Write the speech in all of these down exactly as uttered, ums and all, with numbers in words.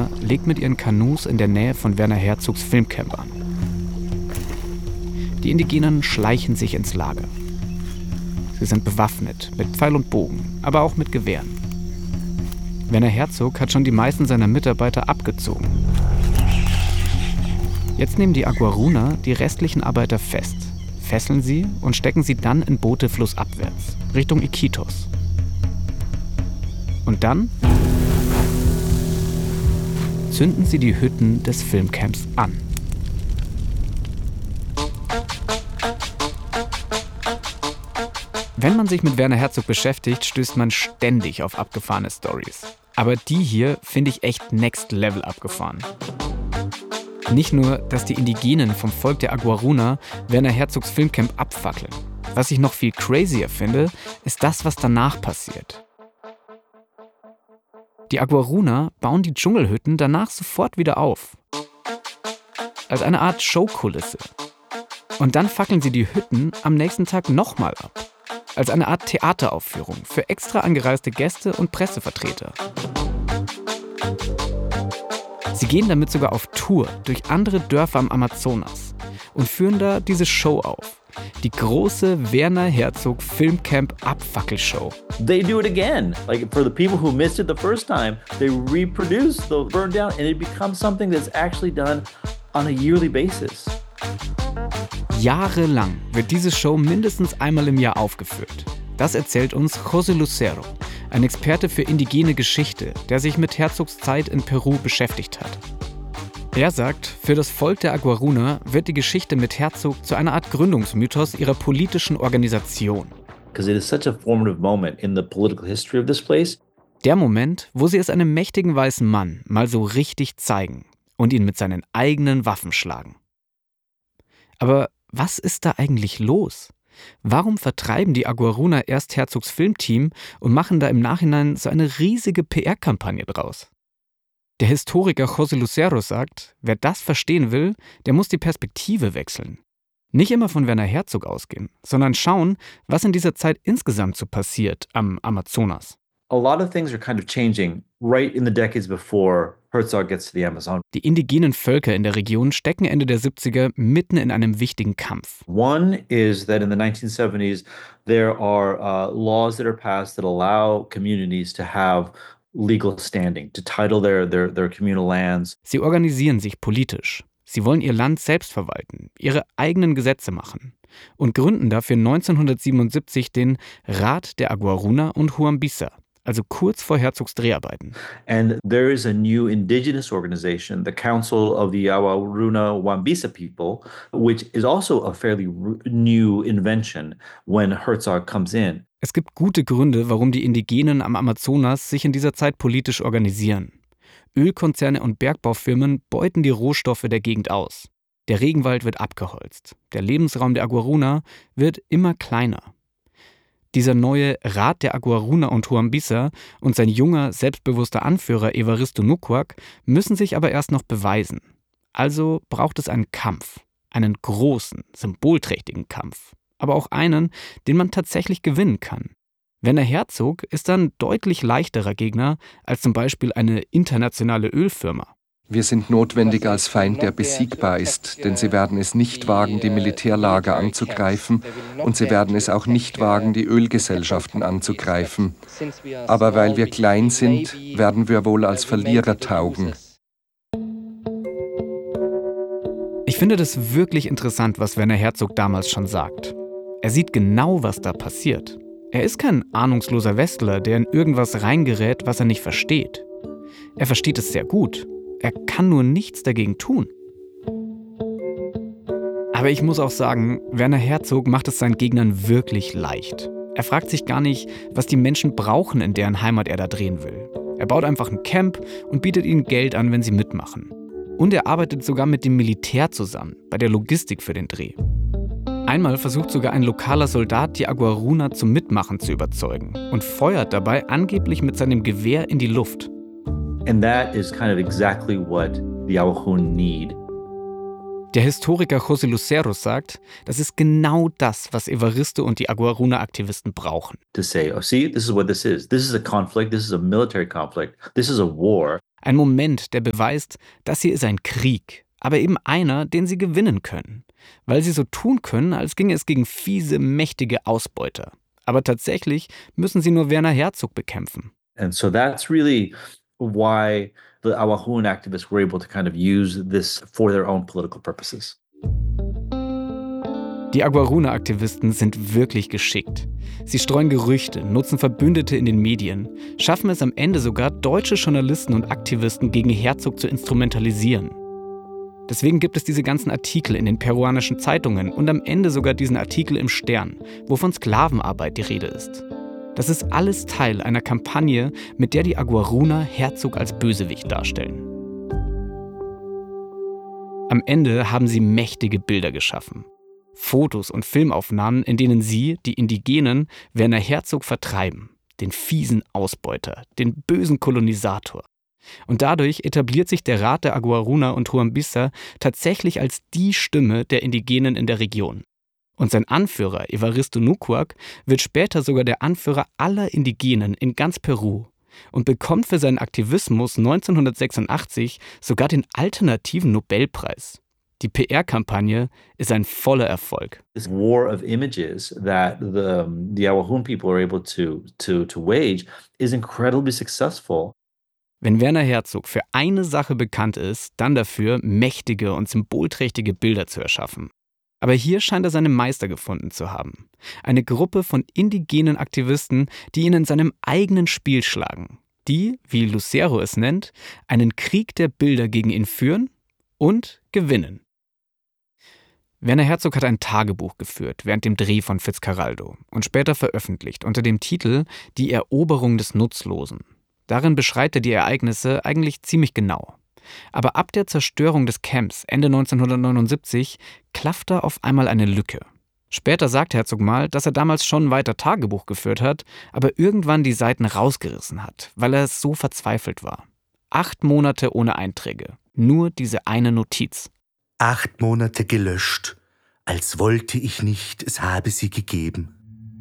Aguaruna legt mit ihren Kanus in der Nähe von Werner Herzogs Filmcamp an. Die Indigenen schleichen sich ins Lager. Sie sind bewaffnet mit Pfeil und Bogen, aber auch mit Gewehren. Werner Herzog hat schon die meisten seiner Mitarbeiter abgezogen. Jetzt nehmen die Aguaruna die restlichen Arbeiter fest, fesseln sie und stecken sie dann in Boote flussabwärts, Richtung Iquitos. Und dann zünden sie die Hütten des Filmcamps an. Wenn man sich mit Werner Herzog beschäftigt, stößt man ständig auf abgefahrene Stories. Aber die hier finde ich echt next level abgefahren. Nicht nur, dass die Indigenen vom Volk der Aguaruna Werner Herzogs Filmcamp abfackeln. Was ich noch viel crazier finde, ist das, was danach passiert. Die Aguaruna bauen die Dschungelhütten danach sofort wieder auf. Als eine Art Showkulisse. Und dann fackeln sie die Hütten am nächsten Tag nochmal ab. Als eine Art Theateraufführung für extra angereiste Gäste und Pressevertreter. Sie gehen damit sogar auf Tour durch andere Dörfer am Amazonas und führen da diese Show auf. Die große Werner Herzog Filmcamp Abfackelshow. They do it again. Like for the people who missed it the first time, they reproduce the burn down and it becomes something that's actually done on a yearly basis. Jahrelang wird diese Show mindestens einmal im Jahr aufgeführt. Das erzählt uns José Lucero, ein Experte für indigene Geschichte, der sich mit Herzogs Zeit in Peru beschäftigt hat. Er sagt, für das Volk der Aguaruna wird die Geschichte mit Herzog zu einer Art Gründungsmythos ihrer politischen Organisation. Because it is such a formative moment in the political history of this place. Der Moment, wo sie es einem mächtigen weißen Mann mal so richtig zeigen und ihn mit seinen eigenen Waffen schlagen. Aber was ist da eigentlich los? Warum vertreiben die Aguaruna erst Herzogs Filmteam und machen da im Nachhinein so eine riesige P R-Kampagne draus? Der Historiker José Lucero sagt, wer das verstehen will, der muss die Perspektive wechseln. Nicht immer von Werner Herzog ausgehen, sondern schauen, was in dieser Zeit insgesamt so passiert am Amazonas. A lot of things are kind of changing right in the decades before Herzog gets to the Amazon. Die indigenen Völker in der Region stecken Ende der siebziger mitten in einem wichtigen Kampf. One is that in the nineteen seventies there are uh, laws that are passed that allow communities to have legal standing, to title their, their, their communal lands. Sie organisieren sich politisch. Sie wollen ihr Land selbst verwalten, ihre eigenen Gesetze machen und gründen dafür neunzehnhundertsiebenundsiebzig den Rat der Aguaruna und Huambisa, also kurz vor Herzogs Dreharbeiten. And there is a new indigenous organization, the Council of the Aguaruna Huambisa people, which is also a fairly new invention when Herzog comes in. Es gibt gute Gründe, warum die Indigenen am Amazonas sich in dieser Zeit politisch organisieren. Ölkonzerne und Bergbaufirmen beuten die Rohstoffe der Gegend aus. Der Regenwald wird abgeholzt. Der Lebensraum der Aguaruna wird immer kleiner. Dieser neue Rat der Aguaruna und Huambisa und sein junger, selbstbewusster Anführer Evaristo Nucuac müssen sich aber erst noch beweisen. Also braucht es einen Kampf, einen großen, symbolträchtigen Kampf, aber auch einen, den man tatsächlich gewinnen kann. Werner Herzog ist ein deutlich leichterer Gegner als zum Beispiel eine internationale Ölfirma. Wir sind notwendig als Feind, der besiegbar ist, denn sie werden es nicht wagen, die Militärlager anzugreifen und sie werden es auch nicht wagen, die Ölgesellschaften anzugreifen. Aber weil wir klein sind, werden wir wohl als Verlierer taugen. Ich finde das wirklich interessant, was Werner Herzog damals schon sagt. Er sieht genau, was da passiert. Er ist kein ahnungsloser Westler, der in irgendwas reingerät, was er nicht versteht. Er versteht es sehr gut. Er kann nur nichts dagegen tun. Aber ich muss auch sagen, Werner Herzog macht es seinen Gegnern wirklich leicht. Er fragt sich gar nicht, was die Menschen brauchen, in deren Heimat er da drehen will. Er baut einfach ein Camp und bietet ihnen Geld an, wenn sie mitmachen. Und er arbeitet sogar mit dem Militär zusammen, bei der Logistik für den Dreh. Einmal versucht sogar ein lokaler Soldat, die Aguaruna zum Mitmachen zu überzeugen und feuert dabei angeblich mit seinem Gewehr in die Luft. And that is kind of exactly what the Aguaruna need. Der Historiker José Lucero sagt, das ist genau das, was Evaristo und die Aguaruna-Aktivisten brauchen. To say, oh, see, this is what this is. This is a conflict. This is a military conflict. This is a war. Ein Moment, der beweist, das hier ist ein Krieg, aber eben einer, den sie gewinnen können. Weil sie so tun können, als ginge es gegen fiese, mächtige Ausbeuter. Aber tatsächlich müssen sie nur Werner Herzog bekämpfen. And so that's really why the Awahun activists were able to kind of use this for their own political purposes. Die Aguaruna-Aktivisten sind wirklich geschickt. Sie streuen Gerüchte, nutzen Verbündete in den Medien, schaffen es am Ende sogar, deutsche Journalisten und Aktivisten gegen Herzog zu instrumentalisieren. Deswegen gibt es diese ganzen Artikel in den peruanischen Zeitungen und am Ende sogar diesen Artikel im Stern, wo von Sklavenarbeit die Rede ist. Das ist alles Teil einer Kampagne, mit der die Aguaruna Herzog als Bösewicht darstellen. Am Ende haben sie mächtige Bilder geschaffen. Fotos und Filmaufnahmen, in denen sie, die Indigenen, Werner Herzog vertreiben, den fiesen Ausbeuter, den bösen Kolonisator. Und dadurch etabliert sich der Rat der Aguaruna und Huambisa tatsächlich als die Stimme der Indigenen in der Region. Und sein Anführer, Evaristo Nucuac, wird später sogar der Anführer aller Indigenen in ganz Peru und bekommt für seinen Aktivismus neunzehnhundertsechsundachtzig sogar den alternativen Nobelpreis. Die P R-Kampagne ist ein voller Erfolg. This war of images that the, the Awahun people are able to, to, to wage is incredibly successful. Wenn Werner Herzog für eine Sache bekannt ist, dann dafür, mächtige und symbolträchtige Bilder zu erschaffen. Aber hier scheint er seine Meister gefunden zu haben. Eine Gruppe von indigenen Aktivisten, die ihn in seinem eigenen Spiel schlagen. Die, wie Lucero es nennt, einen Krieg der Bilder gegen ihn führen und gewinnen. Werner Herzog hat ein Tagebuch geführt während dem Dreh von Fitzcarraldo und später veröffentlicht unter dem Titel »Die Eroberung des Nutzlosen«. Darin beschreibt er die Ereignisse eigentlich ziemlich genau. Aber ab der Zerstörung des Camps Ende neunzehnhundertneunundsiebzig klafft da auf einmal eine Lücke. Später sagt Herzog mal, dass er damals schon weiter Tagebuch geführt hat, aber irgendwann die Seiten rausgerissen hat, weil er so verzweifelt war. Acht Monate ohne Einträge. Nur diese eine Notiz. Acht Monate gelöscht, als wollte ich nicht, es habe sie gegeben.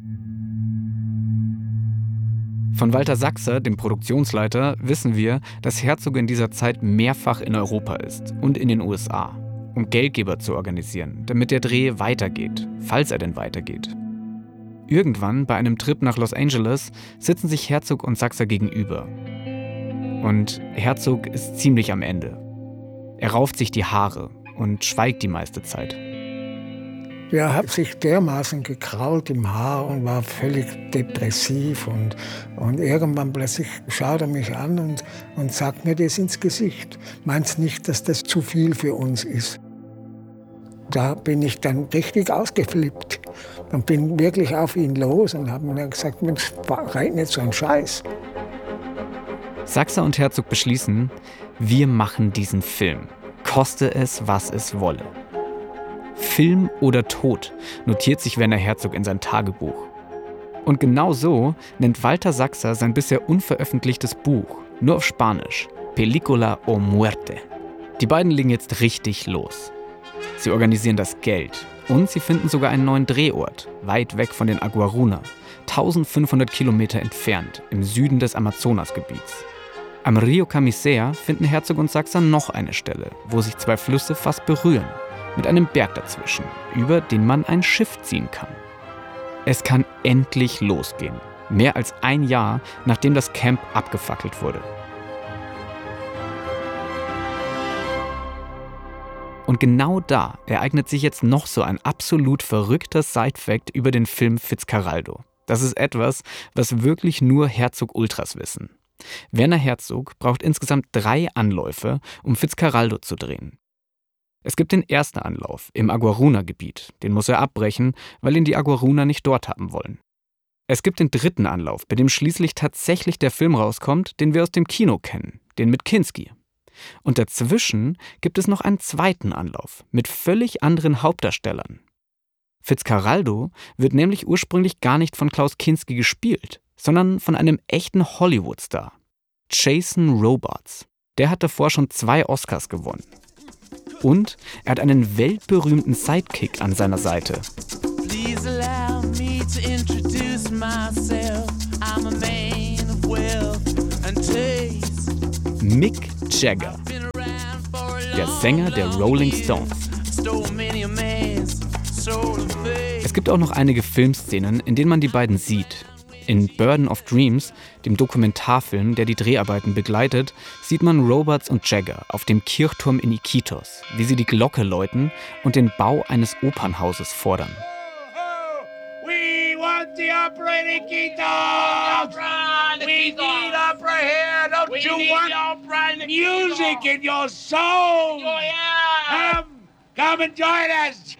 Von Walter Sachser, dem Produktionsleiter, wissen wir, dass Herzog in dieser Zeit mehrfach in Europa ist und in den U S A, um Geldgeber zu organisieren, damit der Dreh weitergeht, falls er denn weitergeht. Irgendwann, bei einem Trip nach Los Angeles, sitzen sich Herzog und Sachser gegenüber. Und Herzog ist ziemlich am Ende. Er rauft sich die Haare und schweigt die meiste Zeit. Er hat sich dermaßen gekrault im Haar und war völlig depressiv. Und, und irgendwann plötzlich schaut er mich an und, und sagt mir das ins Gesicht. Meinst nicht, dass das zu viel für uns ist? Da bin ich dann richtig ausgeflippt und bin wirklich auf ihn los und habe mir dann gesagt, Mensch, reit nicht so ein Scheiß. Sachser und Herzog beschließen, wir machen diesen Film. Koste es, was es wolle. Film oder Tod, notiert sich Werner Herzog in sein Tagebuch. Und genau so nennt Walter Sachser sein bisher unveröffentlichtes Buch, nur auf Spanisch, Película o Muerte. Die beiden legen jetzt richtig los. Sie organisieren das Geld und sie finden sogar einen neuen Drehort, weit weg von den Aguaruna, eintausendfünfhundert Kilometer entfernt, im Süden des Amazonasgebiets. Am Rio Camisea finden Herzog und Sachser noch eine Stelle, wo sich zwei Flüsse fast berühren, mit einem Berg dazwischen, über den man ein Schiff ziehen kann. Es kann endlich losgehen, mehr als ein Jahr, nachdem das Camp abgefackelt wurde. Und genau da ereignet sich jetzt noch so ein absolut verrückter Side-Fact über den Film Fitzcarraldo. Das ist etwas, was wirklich nur Herzog-Ultras wissen. Werner Herzog braucht insgesamt drei Anläufe, um Fitzcarraldo zu drehen. Es gibt den ersten Anlauf im Aguaruna-Gebiet, den muss er abbrechen, weil ihn die Aguaruna nicht dort haben wollen. Es gibt den dritten Anlauf, bei dem schließlich tatsächlich der Film rauskommt, den wir aus dem Kino kennen, den mit Kinski. Und dazwischen gibt es noch einen zweiten Anlauf mit völlig anderen Hauptdarstellern. Fitzcarraldo wird nämlich ursprünglich gar nicht von Klaus Kinski gespielt, sondern von einem echten Hollywood-Star, Jason Robards. Der hat davor schon zwei Oscars gewonnen. Und er hat einen weltberühmten Sidekick an seiner Seite. Please allow me to introduce myself. I'm a man of wealth and taste. Mick Jagger, der Sänger der Rolling Stones. Es gibt auch noch einige Filmszenen, in denen man die beiden sieht. In Burden of Dreams, dem Dokumentarfilm, der die Dreharbeiten begleitet, sieht man Robards und Jagger auf dem Kirchturm in Iquitos, wie sie die Glocke läuten und den Bau eines Opernhauses fordern. We want the opera in Iquitos! We need opera here! Don't you want music in your soul? Come, come and join us!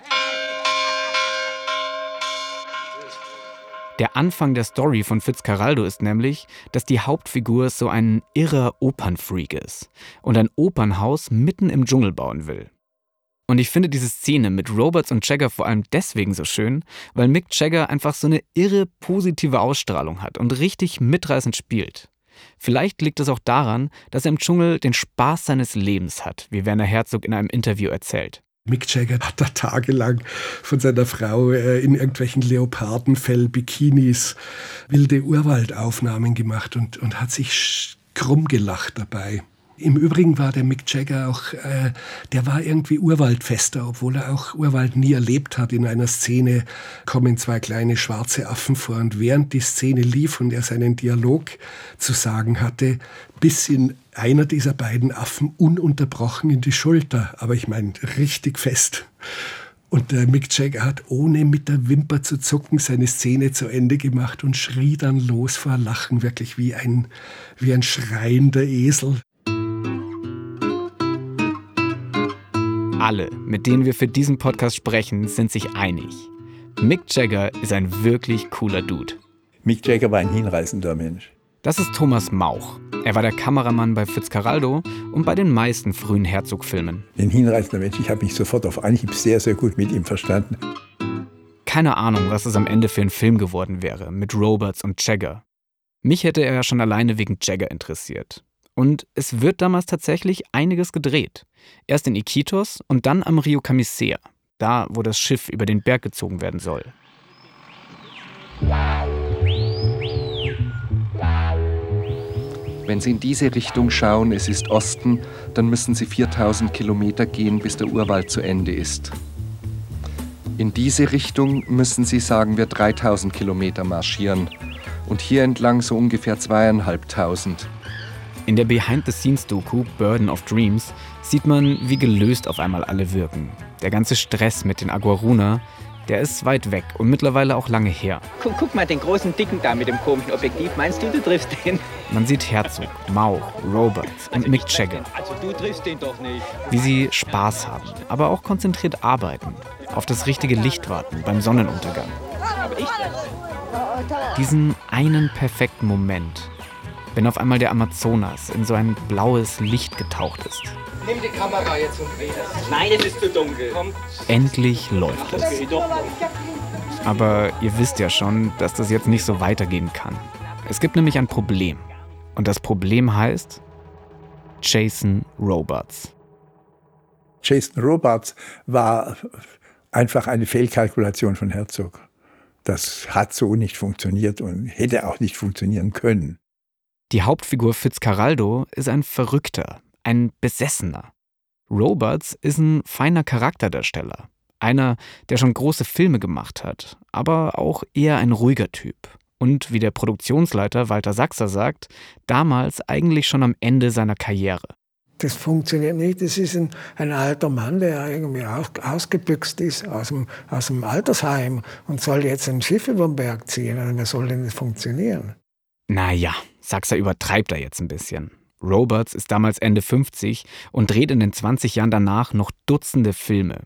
Der Anfang der Story von Fitzcarraldo ist nämlich, dass die Hauptfigur so ein irrer Opernfreak ist und ein Opernhaus mitten im Dschungel bauen will. Und ich finde diese Szene mit Robards und Jagger vor allem deswegen so schön, weil Mick Jagger einfach so eine irre positive Ausstrahlung hat und richtig mitreißend spielt. Vielleicht liegt es auch daran, dass er im Dschungel den Spaß seines Lebens hat, wie Werner Herzog in einem Interview erzählt. Mick Jagger hat da tagelang von seiner Frau äh, in irgendwelchen Leopardenfell-Bikinis wilde Urwaldaufnahmen gemacht und, und hat sich krumm gelacht dabei. Im Übrigen war der Mick Jagger auch, äh, der war irgendwie Urwaldfester, obwohl er auch Urwald nie erlebt hat. In einer Szene kommen zwei kleine schwarze Affen vor und während die Szene lief und er seinen Dialog zu sagen hatte, biss ihn einer dieser beiden Affen ununterbrochen in die Schulter, aber ich meine richtig fest. Und der Mick Jagger hat, ohne mit der Wimper zu zucken, seine Szene zu Ende gemacht und schrie dann los vor Lachen, wirklich wie ein, wie ein schreiender Esel. Alle, mit denen wir für diesen Podcast sprechen, sind sich einig. Mick Jagger ist ein wirklich cooler Dude. Mick Jagger war ein hinreißender Mensch. Das ist Thomas Mauch. Er war der Kameramann bei Fitzcarraldo und bei den meisten frühen Herzog-Filmen. Ein hinreißender Mensch, ich habe mich sofort auf Anhieb sehr, sehr gut mit ihm verstanden. Keine Ahnung, was es am Ende für ein Film geworden wäre, mit Robards und Jagger. Mich hätte er ja schon alleine wegen Jagger interessiert. Und es wird damals tatsächlich einiges gedreht. Erst in Iquitos und dann am Rio Camisea, da wo das Schiff über den Berg gezogen werden soll. Wenn Sie in diese Richtung schauen, es ist Osten, dann müssen Sie viertausend Kilometer gehen, bis der Urwald zu Ende ist. In diese Richtung müssen Sie, sagen wir, dreitausend Kilometer marschieren. Und hier entlang so ungefähr zweieinhalbtausend. In der Behind-the-Scenes-Doku Burden of Dreams sieht man, wie gelöst auf einmal alle wirken. Der ganze Stress mit den Aguaruna, der ist weit weg und mittlerweile auch lange her. Guck, guck mal den großen Dicken da mit dem komischen Objektiv. Meinst du, du triffst den? Man sieht Herzog, Mauch, Robards und Mick Jagger. Also du triffst den doch nicht. Wie sie Spaß haben, aber auch konzentriert arbeiten, auf das richtige Licht warten beim Sonnenuntergang. Aber ich? Diesen einen perfekten Moment, wenn auf einmal der Amazonas in so ein blaues Licht getaucht ist. Nimm die Kamera jetzt und dreh das. Nein, es ist zu dunkel. Komm. Endlich läuft es. Aber ihr wisst ja schon, dass das jetzt nicht so weitergehen kann. Es gibt nämlich ein Problem. Und das Problem heißt Jason Robards. Jason Robards war einfach eine Fehlkalkulation von Herzog. Das hat so nicht funktioniert und hätte auch nicht funktionieren können. Die Hauptfigur Fitzcarraldo ist ein Verrückter, ein Besessener. Robards ist ein feiner Charakterdarsteller. Einer, der schon große Filme gemacht hat, aber auch eher ein ruhiger Typ. Und wie der Produktionsleiter Walter Sachser sagt, damals eigentlich schon am Ende seiner Karriere. Das funktioniert nicht. Das ist ein, ein alter Mann, der irgendwie aus, ausgebüxt ist aus dem, aus dem Altersheim und soll jetzt ein Schiff über den Berg ziehen. Und wie soll denn das funktionieren? Naja, Sachser übertreibt da jetzt ein bisschen. Robards ist damals Ende fünfzig und dreht in den zwanzig Jahren danach noch Dutzende Filme.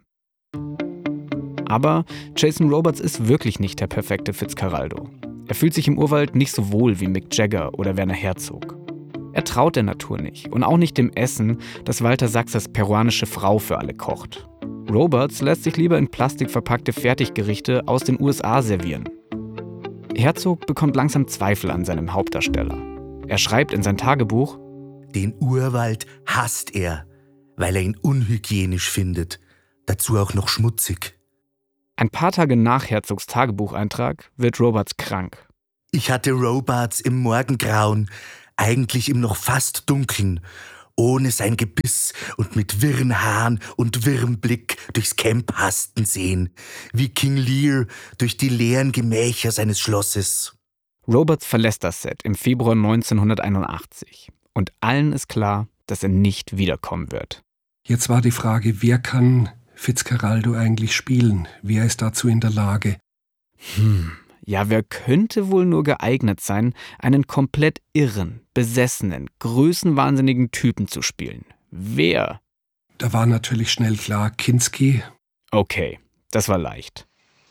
Aber Jason Robards ist wirklich nicht der perfekte Fitzcarraldo. Er fühlt sich im Urwald nicht so wohl wie Mick Jagger oder Werner Herzog. Er traut der Natur nicht und auch nicht dem Essen, das Walter Sachsers peruanische Frau für alle kocht. Robards lässt sich lieber in Plastik verpackte Fertiggerichte aus den U S A servieren. Herzog bekommt langsam Zweifel an seinem Hauptdarsteller. Er schreibt in sein Tagebuch: Den Urwald hasst er, weil er ihn unhygienisch findet. Dazu auch noch schmutzig. Ein paar Tage nach Herzogs Tagebucheintrag wird Robards krank. Ich hatte Robards im Morgengrauen, eigentlich im noch fast Dunkeln. ohne sein Gebiss und mit wirren Haaren und wirrem Blick durchs Camp hasten sehen, wie King Lear durch die leeren Gemächer seines Schlosses. Robards verlässt das Set im Februar neunzehnhunderteinundachtzig und allen ist klar, dass er nicht wiederkommen wird. Jetzt war die Frage, wer kann Fitzcarraldo eigentlich spielen? Wer ist dazu in der Lage? Hm, ja, wer könnte wohl nur geeignet sein, einen komplett irren, besessenen, größenwahnsinnigen Typen zu spielen? Wer? Da war natürlich schnell klar, Kinski. Okay, das war leicht.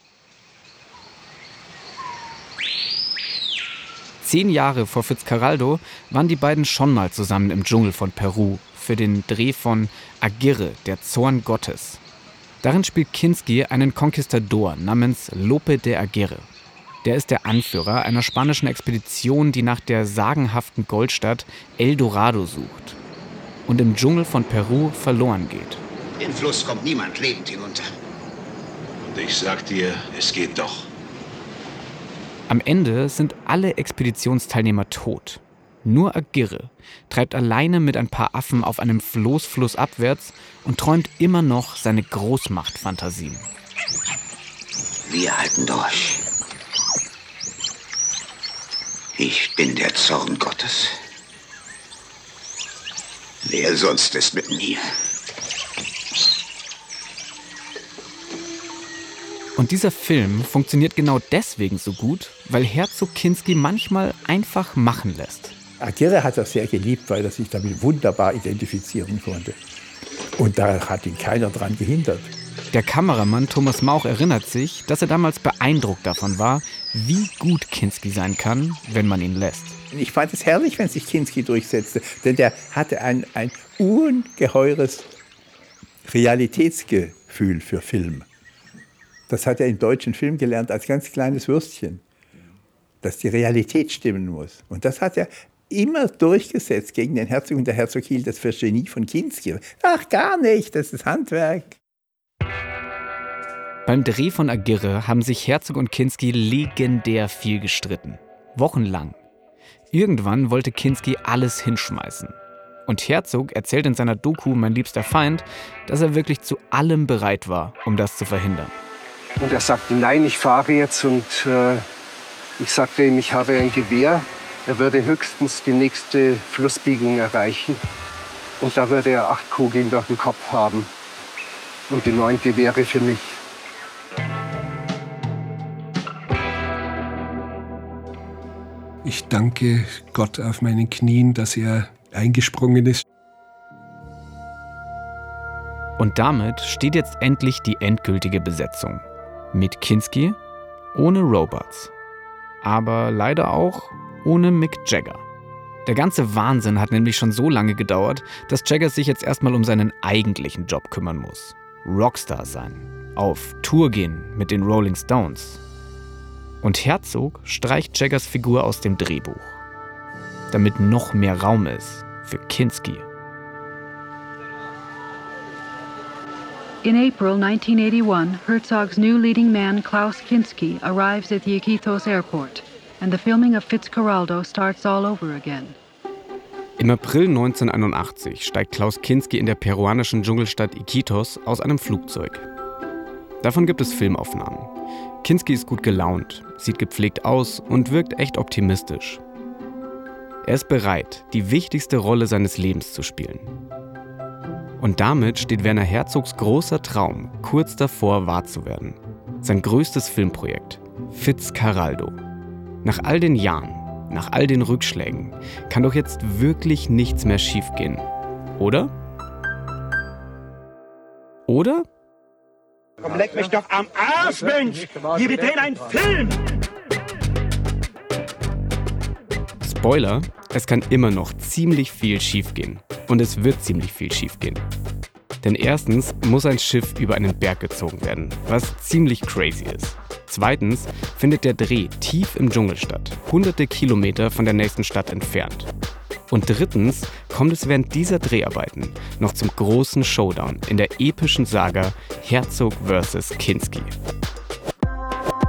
Zehn Jahre vor Fitzcarraldo waren die beiden schon mal zusammen im Dschungel von Peru für den Dreh von Aguirre, der Zorn Gottes. Darin spielt Kinski einen Konquistador namens Lope de Aguirre. Der ist der Anführer einer spanischen Expedition, die nach der sagenhaften Goldstadt El Dorado sucht und im Dschungel von Peru verloren geht. Den Fluss kommt niemand lebend hinunter. Und ich sag dir, es geht doch. Am Ende sind alle Expeditionsteilnehmer tot. Nur Aguirre treibt alleine mit ein paar Affen auf einem Floß flussabwärts und träumt immer noch seine Großmachtfantasien. Wir halten durch. Ich bin der Zorn Gottes. Wer sonst ist mit mir? Und dieser Film funktioniert genau deswegen so gut, weil Herzog Kinski manchmal einfach machen lässt. Aguirre hat das sehr geliebt, weil er sich damit wunderbar identifizieren konnte. Und da hat ihn keiner dran gehindert. Der Kameramann Thomas Mauch erinnert sich, dass er damals beeindruckt davon war, wie gut Kinski sein kann, wenn man ihn lässt. Ich fand es herrlich, wenn sich Kinski durchsetzte, denn der hatte ein, ein ungeheures Realitätsgefühl für Film. Das hat er im deutschen Film gelernt als ganz kleines Würstchen, dass die Realität stimmen muss. Und das hat er immer durchgesetzt gegen den Herzog, und der Herzog hielt das für Genie von Kinski. Ach, gar nicht, das ist Handwerk. Beim Dreh von Aguirre haben sich Herzog und Kinski legendär viel gestritten. Wochenlang. Irgendwann wollte Kinski alles hinschmeißen. Und Herzog erzählt in seiner Doku Mein liebster Feind, dass er wirklich zu allem bereit war, um das zu verhindern. Und er sagte, nein, ich fahre jetzt. Und äh, ich sagte ihm, ich habe ein Gewehr. Er würde höchstens die nächste Flussbiegung erreichen. Und da würde er acht Kugeln durch den Kopf haben. Und die neunte wäre für mich. Ich danke Gott auf meinen Knien, dass er eingesprungen ist. Und damit steht jetzt endlich die endgültige Besetzung. Mit Kinski, ohne Robards. Aber leider auch ohne Mick Jagger. Der ganze Wahnsinn hat nämlich schon so lange gedauert, dass Jagger sich jetzt erstmal um seinen eigentlichen Job kümmern muss. Rockstar sein. Auf Tour gehen mit den Rolling Stones. Und Herzog streicht Jaggers Figur aus dem Drehbuch. Damit noch mehr Raum ist für Kinski. In April nineteen eighty-one, Herzog's new leading man Klaus Kinski arrives at the Iquitos airport, and the filming of Fitzcarraldo starts all over again. Im April neunzehnhunderteinundachtzig steigt Klaus Kinski in der peruanischen Dschungelstadt Iquitos aus einem Flugzeug. Davon gibt es Filmaufnahmen. Kinski ist gut gelaunt, sieht gepflegt aus und wirkt echt optimistisch. Er ist bereit, die wichtigste Rolle seines Lebens zu spielen. Und damit steht Werner Herzogs großer Traum kurz davor, wahr zu werden. Sein größtes Filmprojekt, Fitzcarraldo. Nach all den Jahren, nach all den Rückschlägen, kann doch jetzt wirklich nichts mehr schiefgehen. Oder? Oder? Komm, leck mich doch am Arsch, Mensch! Hier, wir drehen einen Film! Spoiler, es kann immer noch ziemlich viel schiefgehen. Und es wird ziemlich viel schiefgehen. Denn erstens muss ein Schiff über einen Berg gezogen werden, was ziemlich crazy ist. Zweitens findet der Dreh tief im Dschungel statt, hunderte Kilometer von der nächsten Stadt entfernt. Und drittens kommt es während dieser Dreharbeiten noch zum großen Showdown in der epischen Saga Herzog versus. Kinski.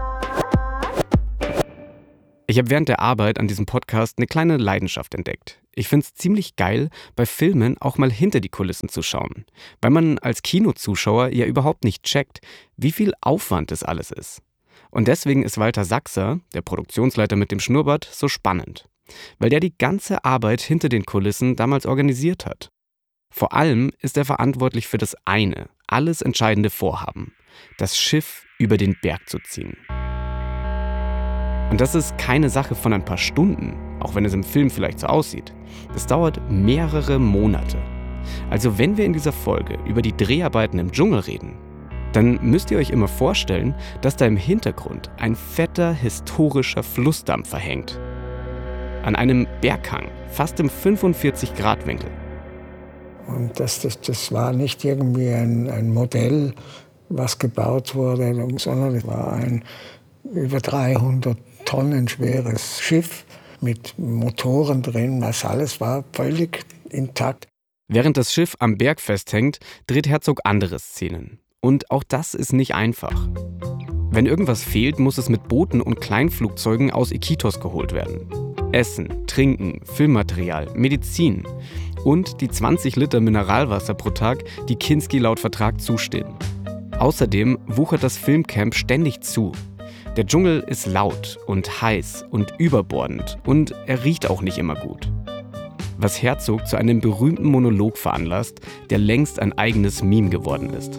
Ich habe während der Arbeit an diesem Podcast eine kleine Leidenschaft entdeckt. Ich finde es ziemlich geil, bei Filmen auch mal hinter die Kulissen zu schauen, weil man als Kinozuschauer ja überhaupt nicht checkt, wie viel Aufwand das alles ist. Und deswegen ist Walter Sachser, der Produktionsleiter mit dem Schnurrbart, so spannend, weil der die ganze Arbeit hinter den Kulissen damals organisiert hat. Vor allem ist er verantwortlich für das eine, alles entscheidende Vorhaben, das Schiff über den Berg zu ziehen. Und das ist keine Sache von ein paar Stunden, auch wenn es im Film vielleicht so aussieht. Das dauert mehrere Monate. Also wenn wir in dieser Folge über die Dreharbeiten im Dschungel reden, dann müsst ihr euch immer vorstellen, dass da im Hintergrund ein fetter historischer Flussdampfer hängt. An einem Berghang, fast im fünfundvierzig Grad Winkel. Und das, das, das war nicht irgendwie ein, ein Modell, was gebaut wurde, sondern es war ein über dreihundert Tonnen schweres Schiff mit Motoren drin. Das alles war völlig intakt. Während das Schiff am Berg festhängt, dreht Herzog andere Szenen. Und auch das ist nicht einfach. Wenn irgendwas fehlt, muss es mit Booten und Kleinflugzeugen aus Iquitos geholt werden. Essen, Trinken, Filmmaterial, Medizin und die zwanzig Liter Mineralwasser pro Tag, die Kinski laut Vertrag zustehen. Außerdem wuchert das Filmcamp ständig zu. Der Dschungel ist laut und heiß und überbordend und er riecht auch nicht immer gut. Was Herzog zu einem berühmten Monolog veranlasst, der längst ein eigenes Meme geworden ist.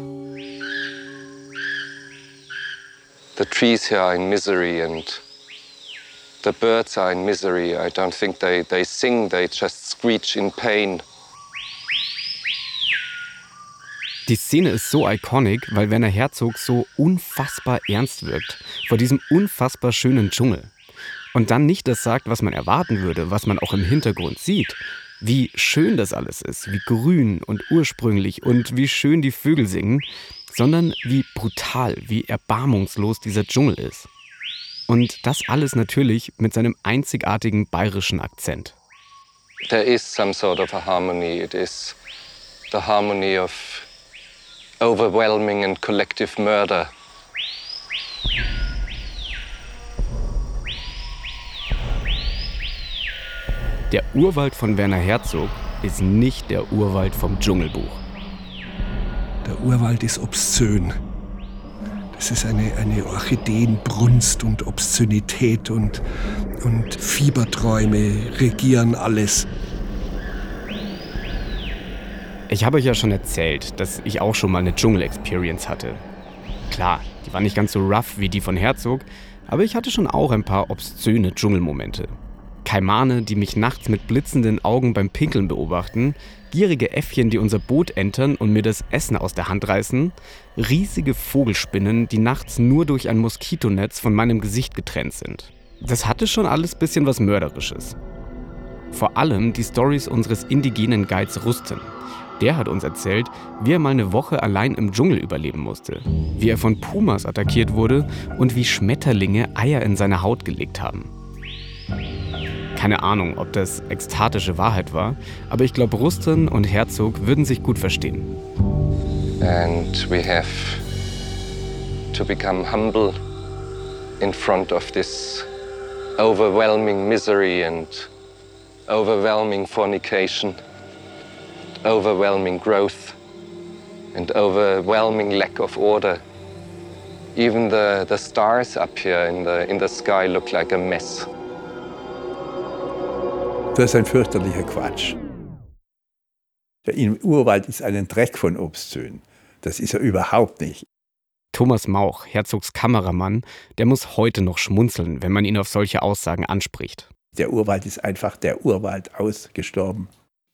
The trees here are in misery and the birds are in misery. I don't think they, they sing, they just screech in pain. Die Szene ist so iconic, weil Werner Herzog so unfassbar ernst wirkt vor diesem unfassbar schönen Dschungel. Und dann nicht das sagt, was man erwarten würde, was man auch im Hintergrund sieht. Wie schön das alles ist, wie grün und ursprünglich und wie schön die Vögel singen, sondern wie brutal, wie erbarmungslos dieser Dschungel ist. Und das alles natürlich mit seinem einzigartigen bayerischen Akzent. There is some sort of a harmony. It is the harmony of overwhelming and collective murder. Der Urwald von Werner Herzog ist nicht der Urwald vom Dschungelbuch. Der Urwald ist obszön. Das ist eine, eine Orchideenbrunst und Obszönität und, und Fieberträume regieren alles. Ich habe euch ja schon erzählt, dass ich auch schon mal eine Dschungel-Experience hatte. Klar, die war nicht ganz so rough wie die von Herzog, aber ich hatte schon auch ein paar obszöne Dschungelmomente. Kaimane, die mich nachts mit blitzenden Augen beim Pinkeln beobachten, gierige Äffchen, die unser Boot entern und mir das Essen aus der Hand reißen, riesige Vogelspinnen, die nachts nur durch ein Moskitonetz von meinem Gesicht getrennt sind. Das hatte schon alles bisschen was Mörderisches. Vor allem die Storys unseres indigenen Guides Rustem. Der hat uns erzählt, wie er mal eine Woche allein im Dschungel überleben musste, wie er von Pumas attackiert wurde und wie Schmetterlinge Eier in seine Haut gelegt haben. Keine Ahnung, ob das ekstatische Wahrheit war, aber ich glaube, Rustem und Herzog würden sich gut verstehen. And we have to become humble in front of this overwhelming misery and overwhelming fornication, overwhelming growth and overwhelming lack of order. Even the, the stars up here in the, in the sky look like a mess. Das ist ein fürchterlicher Quatsch. Im Urwald ist ein Dreck von obszön. Das ist er überhaupt nicht. Thomas Mauch, Herzogs Kameramann, der muss heute noch schmunzeln, wenn man ihn auf solche Aussagen anspricht. Der Urwald ist einfach der Urwald ausgestorben.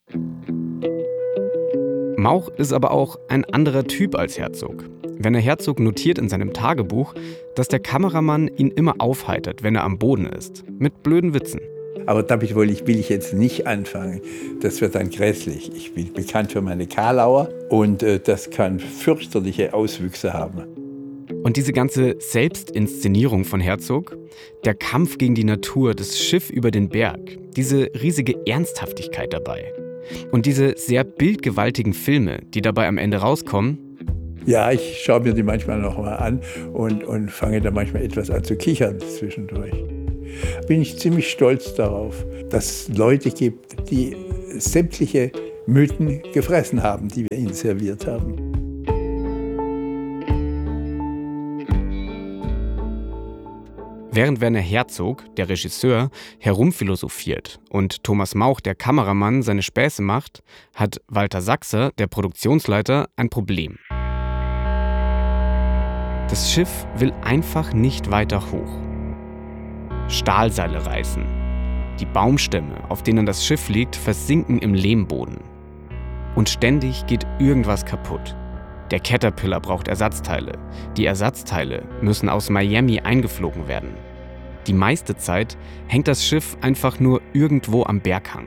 Mauch ist aber auch ein anderer Typ als Herzog. Werner Herzog notiert in seinem Tagebuch, dass der Kameramann ihn immer aufheitert, wenn er am Boden ist, mit blöden Witzen. Aber damit will ich, will ich jetzt nicht anfangen. Das wird dann grässlich. Ich bin bekannt für meine Karlauer und äh, das kann fürchterliche Auswüchse haben. Und diese ganze Selbstinszenierung von Herzog, der Kampf gegen die Natur, das Schiff über den Berg, diese riesige Ernsthaftigkeit dabei und diese sehr bildgewaltigen Filme, die dabei am Ende rauskommen. Ja, ich schaue mir die manchmal noch mal an und, und fange da manchmal etwas an zu kichern zwischendurch. Bin ich ziemlich stolz darauf, dass es Leute gibt, die sämtliche Mythen gefressen haben, die wir ihnen serviert haben. Während Werner Herzog, der Regisseur, herumphilosophiert und Thomas Mauch, der Kameramann, seine Späße macht, hat Walter Saxer, der Produktionsleiter, ein Problem. Das Schiff will einfach nicht weiter hoch. Stahlseile reißen. Die Baumstämme, auf denen das Schiff liegt, versinken im Lehmboden. Und ständig geht irgendwas kaputt. Der Caterpillar braucht Ersatzteile. Die Ersatzteile müssen aus Miami eingeflogen werden. Die meiste Zeit hängt das Schiff einfach nur irgendwo am Berghang.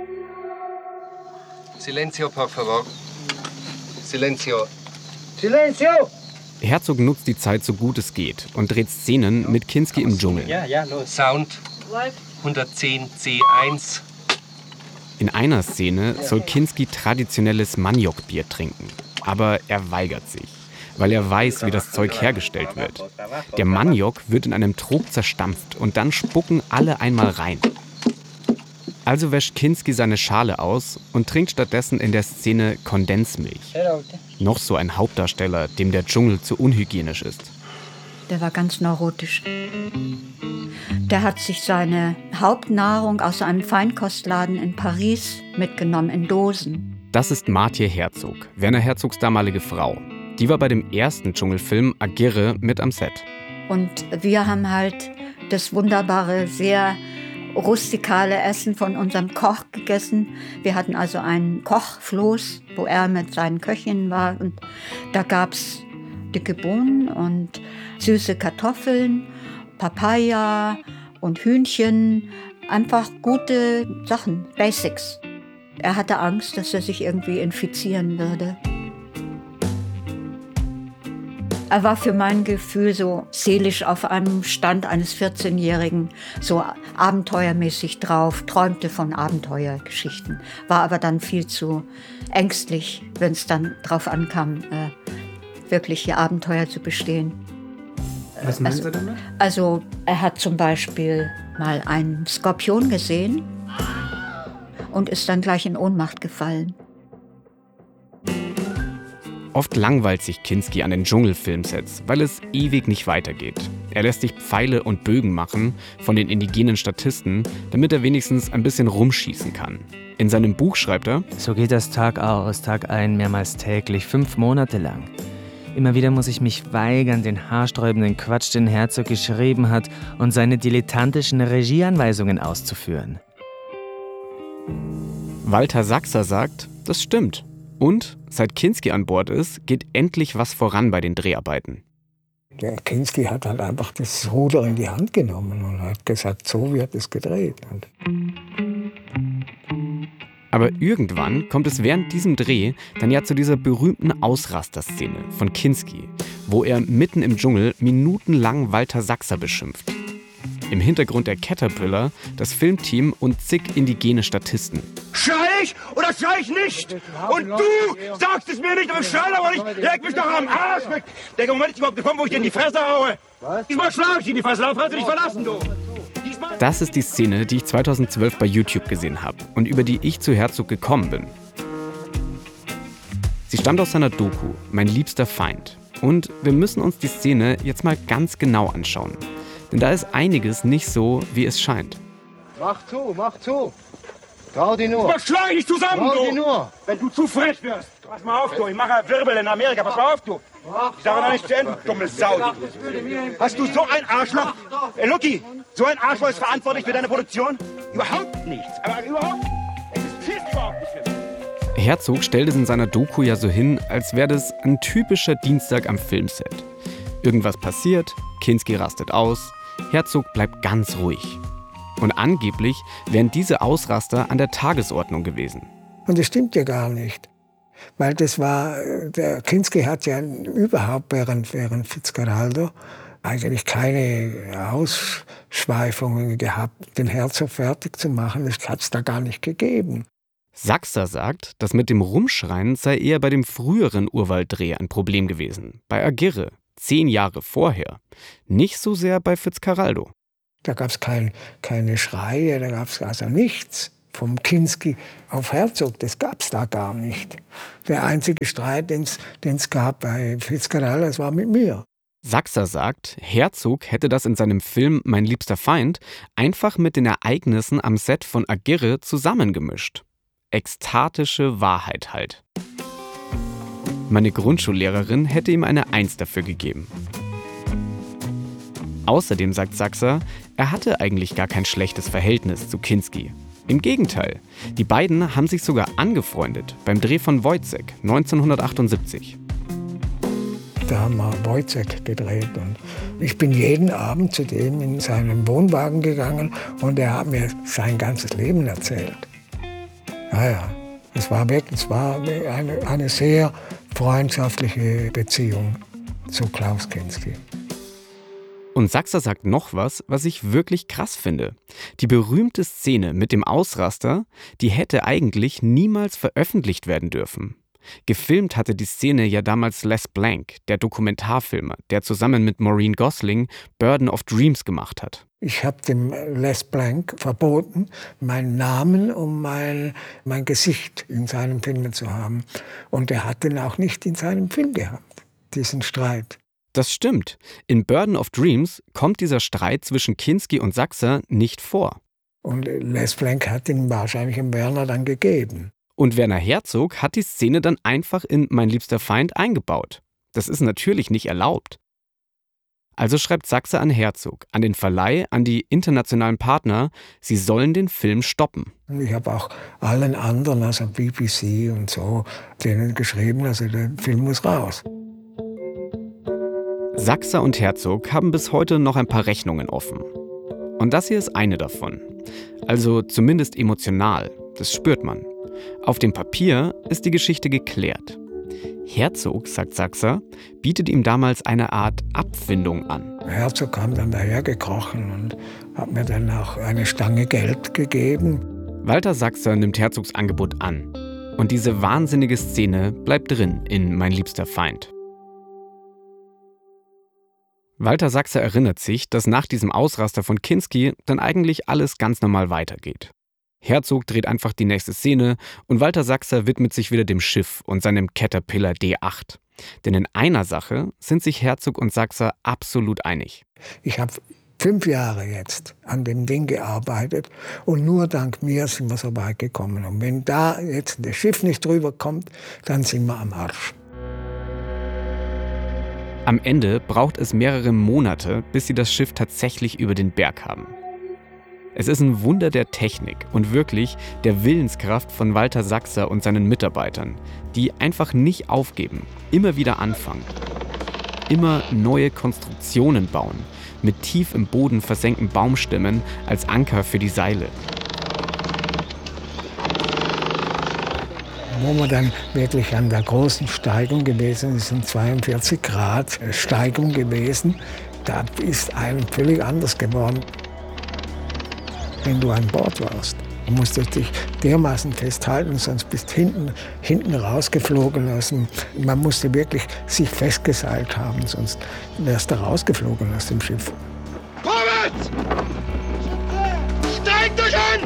Silenzio, por favor. Silenzio. Silenzio! Herzog nutzt die Zeit so gut es geht und dreht Szenen mit Kinski im Dschungel. Ja, ja, los. Sound hundertzehn C eins. In einer Szene soll Kinski traditionelles Maniokbier trinken. Aber er weigert sich, weil er weiß, wie das Zeug hergestellt wird. Der Maniok wird in einem Trog zerstampft und dann spucken alle einmal rein. Also wäscht Kinski seine Schale aus und trinkt stattdessen in der Szene Kondensmilch. Noch so ein Hauptdarsteller, dem der Dschungel zu unhygienisch ist. Der war ganz neurotisch. Der hat sich seine Hauptnahrung aus einem Feinkostladen in Paris mitgenommen, in Dosen. Das ist Martje Herzog, Werner Herzogs damalige Frau. Die war bei dem ersten Dschungelfilm Agirre mit am Set. Und wir haben halt das wunderbare, sehr rustikale Essen von unserem Koch gegessen. Wir hatten also einen Kochfloß, wo er mit seinen Köchinnen war. Und da gab es dicke Bohnen und süße Kartoffeln, Papaya und Hühnchen. Einfach gute Sachen, Basics. Er hatte Angst, dass er sich irgendwie infizieren würde. Er war für mein Gefühl so seelisch auf einem Stand eines vierzehnjährigen, so abenteuermäßig drauf, träumte von Abenteuergeschichten, war aber dann viel zu ängstlich, wenn es dann drauf ankam, äh, wirklich hier Abenteuer zu bestehen. Was meinen Sie damit? Also er hat zum Beispiel mal einen Skorpion gesehen und ist dann gleich in Ohnmacht gefallen. Oft langweilt sich Kinski an den Dschungelfilmsets, weil es ewig nicht weitergeht. Er lässt sich Pfeile und Bögen machen von den indigenen Statisten, damit er wenigstens ein bisschen rumschießen kann. In seinem Buch schreibt er: So geht das Tag aus, Tag ein, mehrmals täglich, fünf Monate lang. Immer wieder muss ich mich weigern, den haarsträubenden Quatsch, den Herzog geschrieben hat, und seine dilettantischen Regieanweisungen auszuführen. Walter Saxer sagt, das stimmt. Und seit Kinski an Bord ist, geht endlich was voran bei den Dreharbeiten. Der Kinski hat halt einfach das Ruder in die Hand genommen und hat gesagt, so wird es gedreht. Und Aber irgendwann kommt es während diesem Dreh dann ja zu dieser berühmten Ausraster-Szene von Kinski, wo er mitten im Dschungel minutenlang Walter Saxer beschimpft. Im Hintergrund der Caterpillar, das Filmteam und zig indigene Statisten. Schrei ich oder schrei ich nicht? Und du sagst es mir nicht, aber ich schrei aber nicht. Leg mich doch am Arsch weg. Der Moment ist überhaupt gekommen, wo ich dir in die Fresse haue. Was? Diesmal schlage ich dir in die Fresse, lauf, kannst du dich verlassen, du. Das ist die Szene, die ich zweitausendzwölf bei YouTube gesehen habe und über die ich zu Herzog gekommen bin. Sie stammt aus seiner Doku Mein liebster Feind. Und wir müssen uns die Szene jetzt mal ganz genau anschauen. Denn da ist einiges nicht so, wie es scheint. Mach zu, mach zu. Trau dir nur. Was schlage ich zusammen, Trau dir nur. Wenn du zu frech wirst. Pass mal auf, du. Ich mache Wirbel in Amerika. Pass mal auf, du. Ich sage noch nicht zu Ende, dumme Sau. Hast du so ein Arschloch? Ey, Lucky, so ein Arschloch ist verantwortlich für deine Produktion? Überhaupt nichts. Aber überhaupt. Es existiert überhaupt nicht für mich. Herzog stellt es in seiner Doku ja so hin, als wäre das ein typischer Dienstag am Filmset. Irgendwas passiert, Kinski rastet aus, Herzog bleibt ganz ruhig. Und angeblich wären diese Ausraster an der Tagesordnung gewesen. Und das stimmt ja gar nicht. Weil das war, der Kinski hat ja überhaupt während, während Fitzcarraldo eigentlich keine Ausschweifungen gehabt, den Herzog fertig zu machen. Das hat es da gar nicht gegeben. Saxer sagt, das mit dem Rumschreien sei eher bei dem früheren Urwalddreh ein Problem gewesen. Bei Agirre, zehn Jahre vorher. Nicht so sehr bei Fitzcarraldo. Da gab es kein, keine Schreie, da gab es also nichts. Vom Kinski auf Herzog, das gab es da gar nicht. Der einzige Streit, den es gab bei Fitzcarraldo, das war mit mir. Sachser sagt, Herzog hätte das in seinem Film Mein liebster Feind einfach mit den Ereignissen am Set von Aguirre zusammengemischt. Ekstatische Wahrheit halt. Meine Grundschullehrerin hätte ihm eine Eins dafür gegeben. Außerdem sagt Sachser, er hatte eigentlich gar kein schlechtes Verhältnis zu Kinski. Im Gegenteil, die beiden haben sich sogar angefreundet beim Dreh von Wojciech neunzehnhundertachtundsiebzig. Da haben wir Wojciech gedreht und ich bin jeden Abend zu dem in seinen Wohnwagen gegangen und er hat mir sein ganzes Leben erzählt. Ja, ja, es war wirklich, es war eine, eine sehr freundschaftliche Beziehung zu Klaus Kinski. Und Sachser sagt noch was, was ich wirklich krass finde. Die berühmte Szene mit dem Ausraster, die hätte eigentlich niemals veröffentlicht werden dürfen. Gefilmt hatte die Szene ja damals Les Blank, der Dokumentarfilmer, der zusammen mit Maureen Gosling Burden of Dreams gemacht hat. Ich habe dem Les Blank verboten, meinen Namen und mein, mein Gesicht in seinen Filmen zu haben. Und er hat den auch nicht in seinem Film gehabt, diesen Streit. Das stimmt. In Burden of Dreams kommt dieser Streit zwischen Kinski und Sachser nicht vor. Und Les Blank hat ihn wahrscheinlich dem Werner dann gegeben. Und Werner Herzog hat die Szene dann einfach in Mein liebster Feind eingebaut. Das ist natürlich nicht erlaubt. Also schreibt Sachser an Herzog, an den Verleih, an die internationalen Partner, sie sollen den Film stoppen. Ich habe auch allen anderen, also B B C und so, denen geschrieben, also der Film muss raus. Sachser und Herzog haben bis heute noch ein paar Rechnungen offen. Und das hier ist eine davon. Also zumindest emotional, das spürt man. Auf dem Papier ist die Geschichte geklärt. Herzog, sagt Sachser, bietet ihm damals eine Art Abfindung an. Herzog kam dann dahergekrochen und hat mir dann auch eine Stange Geld gegeben. Walter Sachser nimmt Herzogs Angebot an. Und diese wahnsinnige Szene bleibt drin in Mein liebster Feind. Walter Sachser erinnert sich, dass nach diesem Ausraster von Kinski dann eigentlich alles ganz normal weitergeht. Herzog dreht einfach die nächste Szene und Walter Sachser widmet sich wieder dem Schiff und seinem Caterpillar D acht. Denn in einer Sache sind sich Herzog und Sachser absolut einig. Ich habe fünf Jahre jetzt an dem Ding gearbeitet und nur dank mir sind wir so weit gekommen. Und wenn da jetzt das Schiff nicht drüber kommt, dann sind wir am Arsch. Am Ende braucht es mehrere Monate, bis sie das Schiff tatsächlich über den Berg haben. Es ist ein Wunder der Technik und wirklich der Willenskraft von Walter Sachser und seinen Mitarbeitern, die einfach nicht aufgeben, immer wieder anfangen, immer neue Konstruktionen bauen, mit tief im Boden versenkten Baumstämmen als Anker für die Seile. Wo wir dann wirklich an der großen Steigung gewesen sind, sind zweiundvierzig Grad Steigung gewesen, da ist einem völlig anders geworden. Wenn du an Bord warst, du musstest dich dermaßen festhalten, sonst bist hinten hinten rausgeflogen aus dem, man musste wirklich sich festgeseilt haben, sonst wärst du rausgeflogen aus dem Schiff. Vorwärts! Steigt euch an!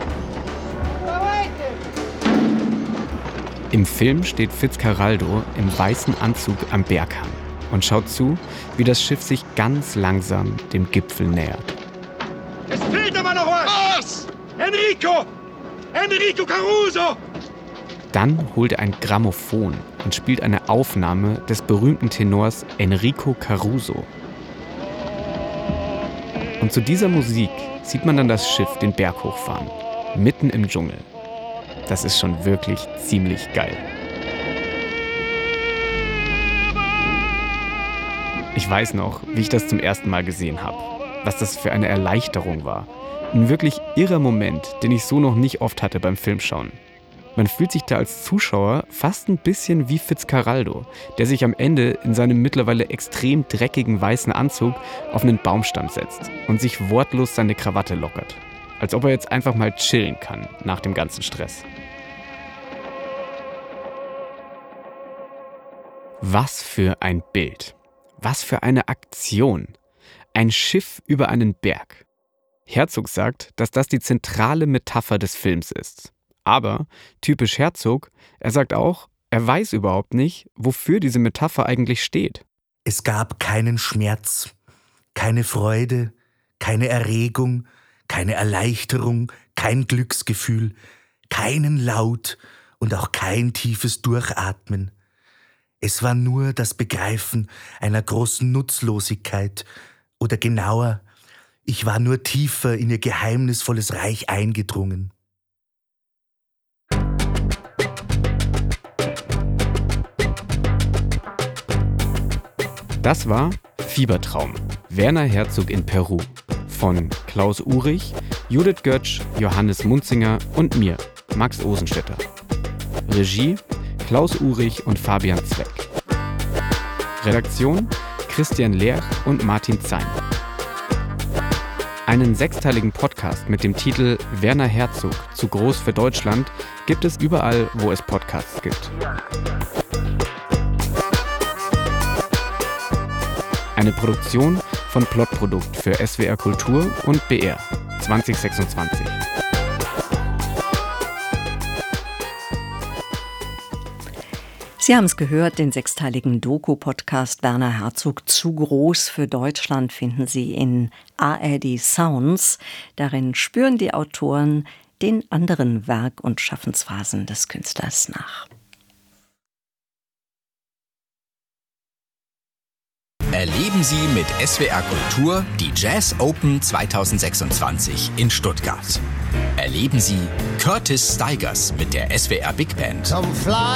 Im Film steht Fitzcarraldo im weißen Anzug am Berghang und schaut zu, wie das Schiff sich ganz langsam dem Gipfel nähert. Es fehlt aber noch was! Enrico! Enrico Caruso! Dann holt er ein Grammophon und spielt eine Aufnahme des berühmten Tenors Enrico Caruso. Und zu dieser Musik sieht man dann das Schiff den Berg hochfahren, mitten im Dschungel. Das ist schon wirklich ziemlich geil. Ich weiß noch, wie ich das zum ersten Mal gesehen habe. Was das für eine Erleichterung war. Ein wirklich irrer Moment, den ich so noch nicht oft hatte beim Filmschauen. Man fühlt sich da als Zuschauer fast ein bisschen wie Fitzcarraldo, der sich am Ende in seinem mittlerweile extrem dreckigen weißen Anzug auf einen Baumstamm setzt und sich wortlos seine Krawatte lockert. Als ob er jetzt einfach mal chillen kann nach dem ganzen Stress. Was für ein Bild. Was für eine Aktion. Ein Schiff über einen Berg. Herzog sagt, dass das die zentrale Metapher des Films ist. Aber, typisch Herzog, er sagt auch, er weiß überhaupt nicht, wofür diese Metapher eigentlich steht. Es gab keinen Schmerz, keine Freude, keine Erregung, keine Erleichterung, kein Glücksgefühl, keinen Laut und auch kein tiefes Durchatmen. Es war nur das Begreifen einer großen Nutzlosigkeit oder genauer, ich war nur tiefer in ihr geheimnisvolles Reich eingedrungen. Das war Fiebertraum, Werner Herzog in Peru von Klaus Uhrig, Judith Götsch, Johannes Munzinger und mir, Max Osenstetter. Regie Klaus Uhrig und Fabian Zweck. Redaktion Christian Lerch und Martin Zein. Einen sechsteiligen Podcast mit dem Titel Werner Herzog, zu groß für Deutschland, gibt es überall, wo es Podcasts gibt. Eine Produktion von Plotprodukt für S W R Kultur und B R zwanzig sechsundzwanzig. Sie haben es gehört, den sechsteiligen Doku-Podcast Werner Herzog zu groß für Deutschland finden Sie in A R D Sounds. Darin spüren die Autoren den anderen Werk- und Schaffensphasen des Künstlers nach. Erleben Sie mit S W R Kultur die Jazz Open zwanzig sechsundzwanzig in Stuttgart. Erleben Sie Curtis Stigers mit der S W R Big Band.